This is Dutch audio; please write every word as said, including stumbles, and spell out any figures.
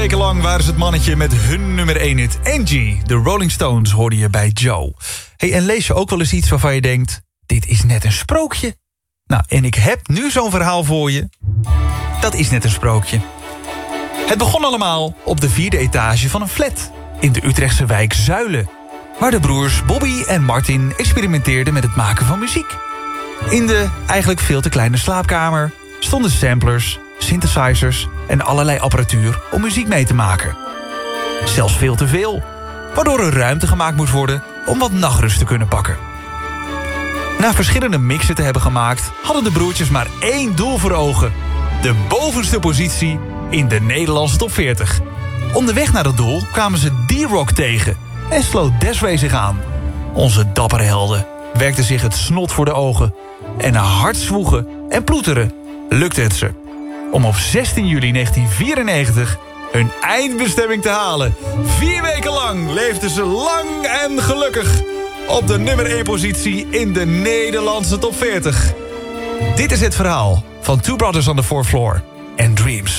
Weken lang waren ze het mannetje met hun nummer één hit. Angie, de Rolling Stones, hoorde je bij Joe. Hey, en lees je ook wel eens iets waarvan je denkt, dit is net een sprookje? Nou, en ik heb nu zo'n verhaal voor je. Dat is net een sprookje. Het begon allemaal op de vierde etage van een flat in de Utrechtse wijk Zuilen, waar de broers Bobby en Martin experimenteerden met het maken van muziek. In de eigenlijk veel te kleine slaapkamer stonden samplers, synthesizers en allerlei apparatuur om muziek mee te maken. Zelfs veel te veel, waardoor er ruimte gemaakt moest worden om wat nachtrust te kunnen pakken. Na verschillende mixen te hebben gemaakt, hadden de broertjes maar één doel voor ogen: de bovenste positie in de Nederlandse top veertig. Onderweg naar dat doel kwamen ze D-Rock tegen en sloot Desiree zich aan. Onze dappere helden werkten zich het snot voor de ogen en na hard zwoegen en ploeteren lukte het ze om op zestien juli negentien vierennegentig hun eindbestemming te halen. Vier weken lang leefden ze lang en gelukkig op de nummer één positie in de Nederlandse top veertig. Dit is het verhaal van Two Brothers on the Fourth Floor en Dreams.